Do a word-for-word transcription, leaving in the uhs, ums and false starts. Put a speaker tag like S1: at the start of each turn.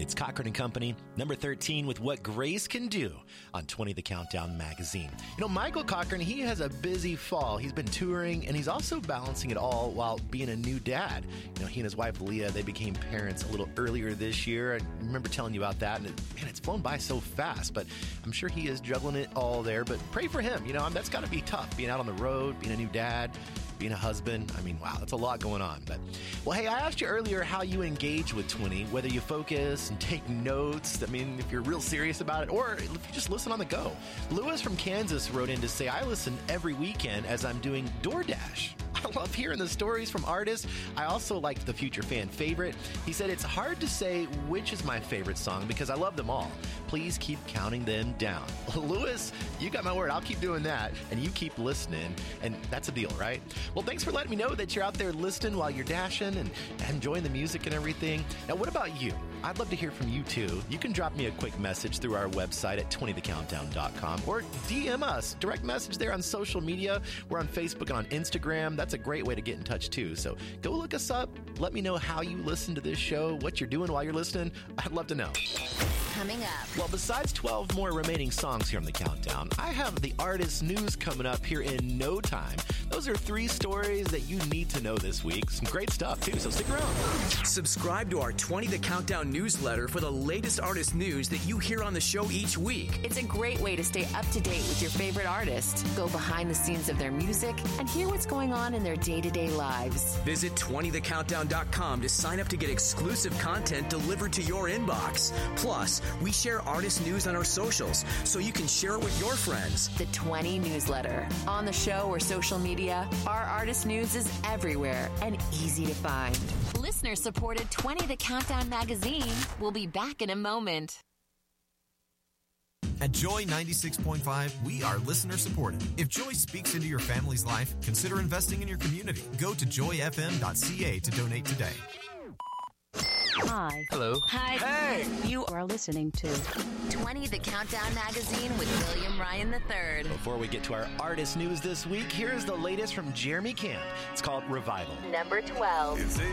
S1: It's Cochran and Company, number thirteen with What Grace Can Do on twenty The Countdown magazine. You know, Michael Cochran, he has a busy fall. He's been touring, and he's also balancing it all while being a new dad. You know, he and his wife, Leah, they became parents a little earlier this year. I remember telling you about that, and it, man, it's flown by so fast, but I'm sure he is juggling it all there. But pray for him. You know, that's got to be tough, being out on the road, being a new dad, being a husband. I mean, wow, that's a lot going on. But, well, hey, I asked you earlier how you engage with twenty, whether you focus and take notes. I mean, if you're real serious about it, or if you just listen on the go. Lewis from Kansas wrote in to say, I listen every weekend as I'm doing DoorDash. I love hearing the stories from artists. I also liked the Future Fan favorite. He said, it's hard to say which is my favorite song because I love them all. Please keep counting them down. Lewis, you got my word. I'll keep doing that, and you keep listening, and that's a deal, right? Well, thanks for letting me know that you're out there listening while you're dashing and enjoying the music and everything. Now, what about you? I'd love to hear from you, too. You can drop me a quick message through our website at twenty the countdown dot com or D M us. Direct message there on social media. We're on Facebook and on Instagram. That's a great way to get in touch, too. So go look us up. Let me know how you listen to this show, what you're doing while you're listening. I'd love to know.
S2: Coming up.
S1: Well, besides twelve more remaining songs here on the Countdown, I have the artist news coming up here in no time. Those are three stories that you need to know this week. Some great stuff, too, so stick around.
S3: Subscribe to our twenty The Countdown newsletter for the latest artist news that you hear on the show each week.
S2: It's a great way to stay up to date with your favorite artist, go behind the scenes of their music, and hear what's going on in their day-to-day lives.
S3: Visit twenty the countdown dot com to sign up to get exclusive content delivered to your inbox. Plus, we share artist news on our socials, so you can share it with your friends.
S2: The twenty newsletter. On the show or social media, our artist news is everywhere and easy to find. Listener-supported twenty The Countdown magazine will be back in a moment.
S4: At Joy ninety-six point five, we are listener-supported. If Joy speaks into your family's life, consider investing in your community. Go to joy f m dot c a to donate today.
S5: Hi.
S1: Hello.
S2: Hi.
S1: Hey.
S5: You are listening to
S2: twenty The Countdown magazine with William Ryan the third.
S1: Before we get to our artist news this week, here's the latest from Jeremy Camp. It's called Revival.
S2: Number twelve.